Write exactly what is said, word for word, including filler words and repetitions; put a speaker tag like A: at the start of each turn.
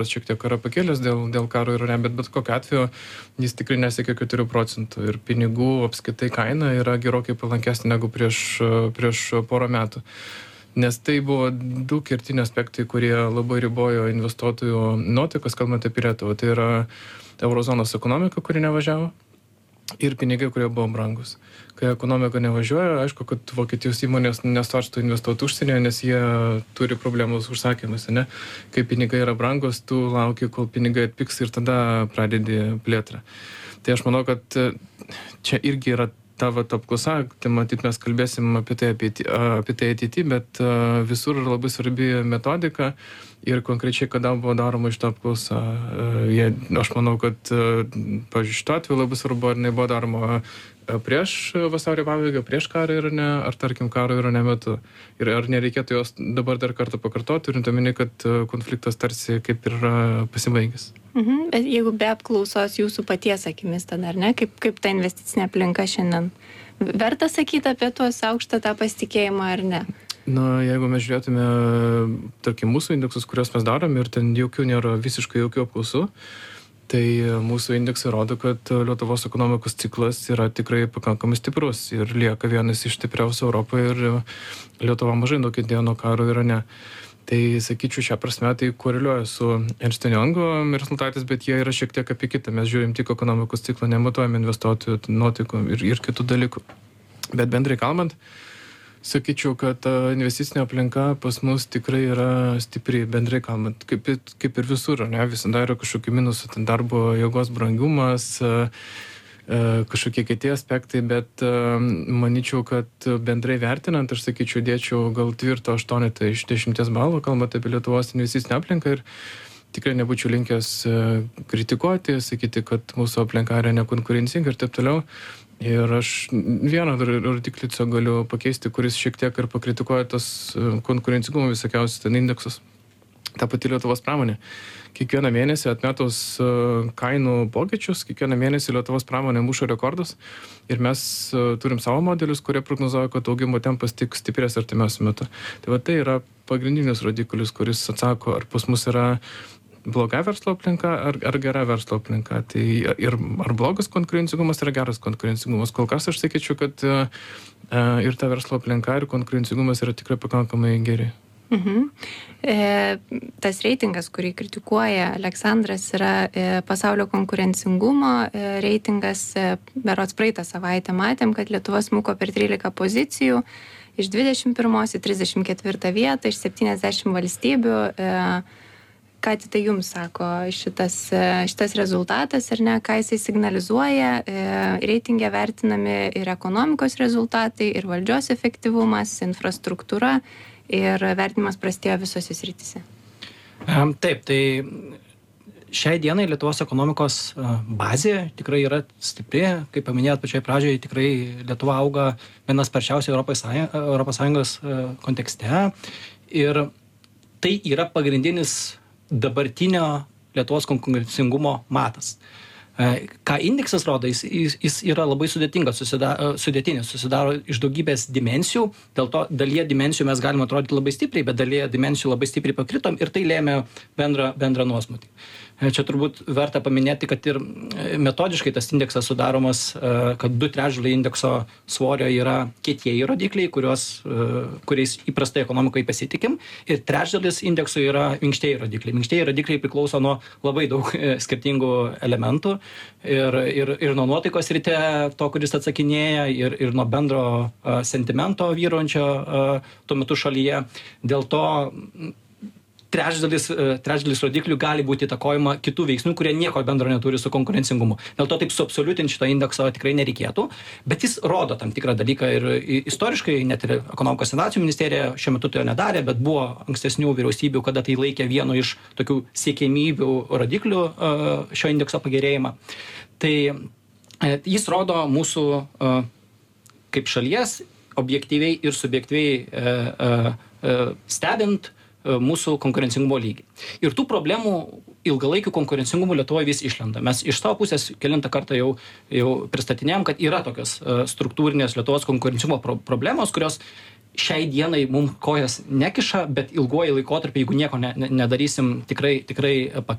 A: šiek tiek yra pakėlęs dėl, dėl karo Irane, bet bet kokiu atveju jis tikrai nesiekia keturių procentų ir pinigų apskaitai kaina yra gerokai palankesnė negu prieš, prieš porą metų. Nes tai buvo du kertiniai aspektai, kurie labai ribojo investuotojų nuotaikas, kalbant apie Lietuvą. Tai yra eurozonos ekonomika, kuri nevažiavo, ir pinigai, kurie buvo brangus. Kai ekonomika nevažiuoja, aišku, kad Vokietijos įmonės nesvarsto investuoti užsienyje, nes jie turi problemų su užsakymais, ne? Kai pinigai yra brangus, tu lauki, kol pinigai atpiks ir tada pradedi plėtrą. Tai aš manau, kad čia irgi yra tavo apklausa, tai matyt mes kalbėsim apie tai, apie, apie tai ateity, bet uh, visur yra labai svarbi metodika ir konkrečiai, kada buvo daroma iš to apklausa. Uh, jie, aš manau, kad, uh, pavyzdžiui, šituo atveju labai svarbu, ar nebuvo daroma prieš vasario pabaigą, prieš karą Irane, ar tarkim karo Irane metu. Ir ar nereikėtų jos dabar dar kartą pakartoti, turint omeny, kad konfliktas tarsi kaip ir pasibaigęs.
B: Mhm, bet jeigu be apklausos jūsų paties akimis tada, ar ne, kaip, kaip ta investicinė aplinka šiandien, verta sakyti apie tuos aukštą tą pasitikėjimą ar ne?
A: Na, jeigu mes žiūrėtume, tarkim, mūsų indeksus, kuriuos mes darome, ir ten jokių nėra visiškai jokių apklausų, tai mūsų indeksai rodo, kad Lietuvos ekonomikos ciklas yra tikrai pakankamai stiprus ir lieka vienas iš stipriausių Europoje ir Lietuva mažai nukentėjo nuo karo Irane. Tai, sakyčiau, šią prasme tai koreliuoja su Ernst and Young rezultatais, bet jie yra šiek tiek apie kitą. Mes žiūrim tik ekonomikos ciklą, nematuojame investuotojų nuotaikų ir, ir kitų dalykų. Bet bendrai kalbant, sakyčiau, kad investicinė aplinka pas mus tikrai yra stipri, bendrai kalbant, kaip, kaip ir visur, ne, visada yra kažkokių minusų, ten darbo jėgos brangumas, kažkokie kiti aspektai, bet manyčiau, kad bendrai vertinant, aš sakyčiau, dėčiau gal tvirtą aštuonetą iš dešimties balų, kalbant apie Lietuvos investicinę aplinką ir tikrai nebūčiau linkęs kritikuoti, sakyti, kad mūsų aplinka yra nekonkurencinga ir taip toliau. Ir aš vieną rodiklį galiu pakeisti, kuris šiek tiek ir pakritikuoja tos konkurencingumo visokiausius ten indeksus. Ta pati Lietuvos pramonė. Kiekvieną mėnesį atmetus kainų pokyčius, kiekvieną mėnesį Lietuvos pramonė muša rekordus ir mes turim savo modelius, kurie prognozuoja, kad augimo tempas tik stiprės artimiausiu metu. Tai va tai yra pagrindinis rodiklis, kuris atsako, ar pas mus yra bloga verslo aplinka ar, ar gera verslo aplinka. Tai ir ar blogas konkurencingumas, ar geras konkurencingumas. Kol kas aš sakyčiau, kad uh, ir ta verslo aplinka, ir konkurencingumas yra tikrai pakankamai geri.
B: Mhm. E, tas reitingas, kurį kritikuoja Aleksandras, yra e, pasaulio konkurencingumo e, reitingas. E, berods praeitą savaitę matėm, kad Lietuva smuko per trylika pozicijų iš dvidešimt pirmos į trisdešimt ketvirtą vietą iš septyniasdešimt valstybių. E, Ką tai jums sako šitas, šitas rezultatas, ar ne, ką jisai signalizuoja, reitinge vertinami ir ekonomikos rezultatai, ir valdžios efektyvumas, infrastruktūra, ir vertinimas prastėjo visose srityse.
C: Taip, tai šiai dienai Lietuvos ekonomikos bazė tikrai yra stipri, kaip paminėjot pačioj pradžioje, tikrai Lietuva auga vienas sparčiausiai Europos Sąjungos kontekste ir tai yra pagrindinis dabartinio Lietuvos konkurencingumo matas. Ką indeksas rodo, jis, jis yra labai sudėtingas, susidaro, sudėtinis, susidaro iš daugybės dimensijų, dėl to dalyje dimensijų mes galime atrodyti labai stipriai, bet dalyje dimensijų labai stipriai pakritom ir tai lėmė bendrą, bendrą nuosmutį. Čia turbūt verta paminėti, kad ir metodiškai tas indeksas sudaromas, kad du trečdaliai indekso svorio yra kietieji rodikliai, kurios, kuriais įprastai ekonomikai pasitikim, ir trečdalis indekso yra minkštieji rodikliai. Minkštieji rodikliai priklauso nuo labai daug skirtingų elementų ir, ir, ir nuo nuotaikos ryte to, kuris atsakinėja, ir, ir nuo bendro sentimento vyruojančio tuo metu šalyje. Dėl to Trečdalis, trečdalis rodiklių gali būti įtakojama kitų veiksnių, kurie nieko bendro neturi su konkurencingumu. Dėl to taip suabsoliutinti šito indekso tikrai nereikėtų, bet jis rodo tam tikrą dalyką ir istoriškai, net ir ekonomikos inovacijų ministerija šiuo metu to nedarė, bet buvo ankstesnių vyriausybių, kada tai laikė vienu iš tokių siekiamybių rodiklių šio indekso pagerėjimą. Tai jis rodo mūsų kaip šalies objektyviai ir subjektyviai stebint mūsų konkurencingumo lygį. Ir tų problemų ilgalaikių konkurencingumų Lietuvoje vis išlenda. Mes iš savo pusės kelintą kartą jau, jau pristatinėjom, kad yra tokios struktūrinės Lietuvos konkurencingumo pro- problemos, kurios šiai dienai mums kojas nekiša, bet ilguoju laikotarpiu, jeigu nieko ne, ne, nedarysim, tikrai, tikrai